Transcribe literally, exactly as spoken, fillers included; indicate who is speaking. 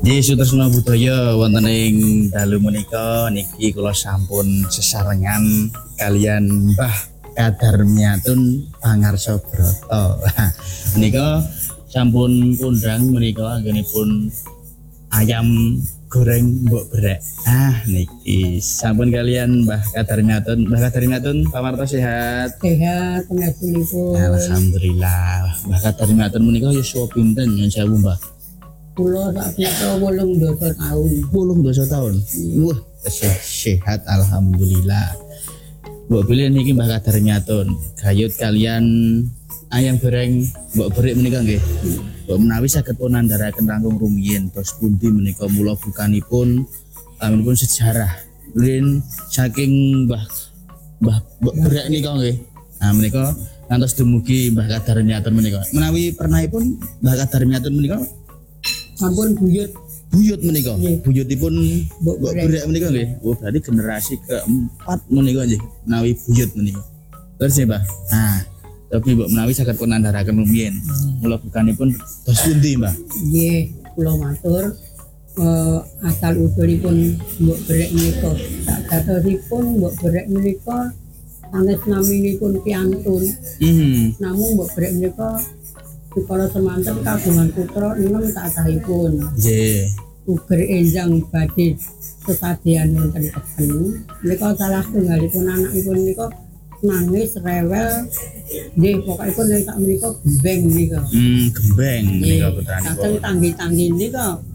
Speaker 1: Yesus tresna budaya wonten ing dalu menika niki kula sampun sesarengan kalian Mbah Kadarmiatun Pangarsa Brata. Menika sampun kondang menika anggenipun ayam goreng mbok brek. Ah niki sampun kalian Mbah Kadarmiatun. Mbah Kadarmiatun pamarta sehat.
Speaker 2: Sehat pengapunipun.
Speaker 1: Alhamdulillah. Mbah Kadarmiatun menika yuswa pinten nyuwun sewu Mbah?
Speaker 2: Kula sak menika wolung dasa taun.
Speaker 1: Wolung dasa taun. Wah, sehat alhamdulillah. Mbok pilih niki Mbah Kadarmiatun. Gayut kalian ayam goreng mbok berik menika nggih. Mbok menawi saged pun nandharaken langkung rumiyin tos pundi menika mula bukanipun laminipun sejarah. Lin saking Mbah Mbah mbok berik nika nggih. Nah menika ngantos dumugi Mbah Kadarmiatun menika. Menawi pernahipun Mbah Kadarmiatun menika
Speaker 2: Sampun buyut
Speaker 1: buyut menika.
Speaker 2: Nggih.
Speaker 1: Buyutipun mbok brek menika nggih. Oh berarti generasi keempat menika nggih menawi buyut menika. Terus ya, Mbah. Nah, tapi mbok menawi saged pun nandharaken rumiyin. Mula bukanipun tos pundi, Mbah?
Speaker 2: nggih kula matur eh, asal usulipun mbok brek menika. Sak datosipun mbok brek menika sanes naminipun piantun.
Speaker 1: Mhm.
Speaker 2: Namung mbok brek menika Kala semanten kagungan putra enem taksahipun.
Speaker 1: Nggih.
Speaker 2: Uger enjang badhe sesadean wonten keben. Menika salah setunggalipun anakipun menika nangis rewel. Nggih, pokokipun nek sak menika gembeng menika.
Speaker 1: Hmm, gembeng menika
Speaker 2: Nggih,
Speaker 1: putranipun.
Speaker 2: saking tanggi-tanggi menika